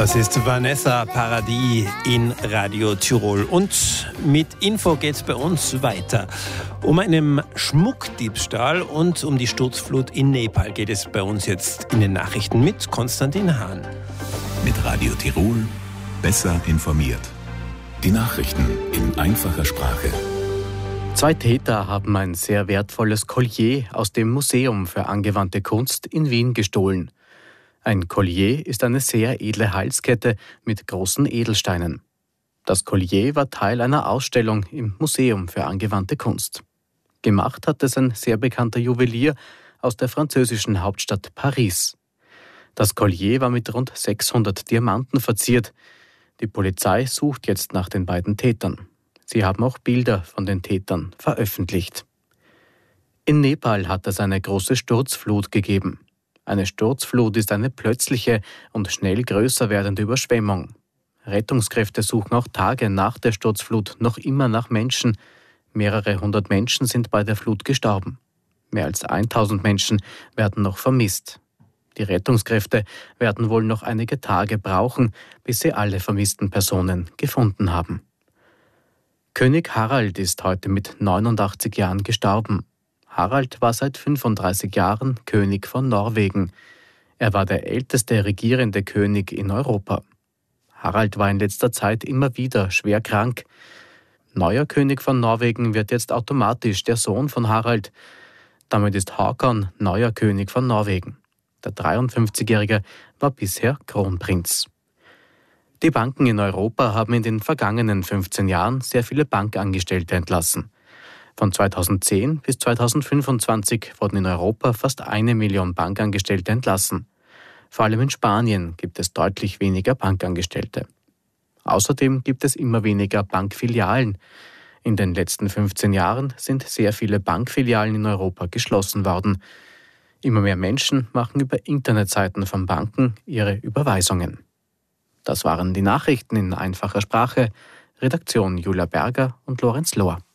Das ist Vanessa Paradis in Radio Tirol. Und mit Info geht es bei uns weiter. Um einen Schmuckdiebstahl und um die Sturzflut in Nepal geht es bei uns jetzt in den Nachrichten mit Konstantin Hahn. Mit Radio Tirol besser informiert. Die Nachrichten in einfacher Sprache. 2 Täter haben ein sehr wertvolles Collier aus dem Museum für angewandte Kunst in Wien gestohlen. Ein Collier ist eine sehr edle Halskette mit großen Edelsteinen. Das Collier war Teil einer Ausstellung im Museum für angewandte Kunst. Gemacht hat es ein sehr bekannter Juwelier aus der französischen Hauptstadt Paris. Das Collier war mit rund 600 Diamanten verziert. Die Polizei sucht jetzt nach den beiden Tätern. Sie haben auch Bilder von den Tätern veröffentlicht. In Nepal hat es eine große Sturzflut gegeben. Eine Sturzflut ist eine plötzliche und schnell größer werdende Überschwemmung. Rettungskräfte suchen auch Tage nach der Sturzflut noch immer nach Menschen. Mehrere hundert Menschen sind bei der Flut gestorben. Mehr als 1000 Menschen werden noch vermisst. Die Rettungskräfte werden wohl noch einige Tage brauchen, bis sie alle vermissten Personen gefunden haben. König Harald ist heute mit 89 Jahren gestorben. Harald war seit 35 Jahren König von Norwegen. Er war der älteste regierende König in Europa. Harald war in letzter Zeit immer wieder schwer krank. Neuer König von Norwegen wird jetzt automatisch der Sohn von Harald. Damit ist Håkon neuer König von Norwegen. Der 53-Jährige war bisher Kronprinz. Die Banken in Europa haben in den vergangenen 15 Jahren sehr viele Bankangestellte entlassen. Von 2010 bis 2025 wurden in Europa fast 1 Million Bankangestellte entlassen. Vor allem in Spanien gibt es deutlich weniger Bankangestellte. Außerdem gibt es immer weniger Bankfilialen. In den letzten 15 Jahren sind sehr viele Bankfilialen in Europa geschlossen worden. Immer mehr Menschen machen über Internetseiten von Banken ihre Überweisungen. Das waren die Nachrichten in einfacher Sprache. Redaktion Julia Berger und Lorenz Lohr.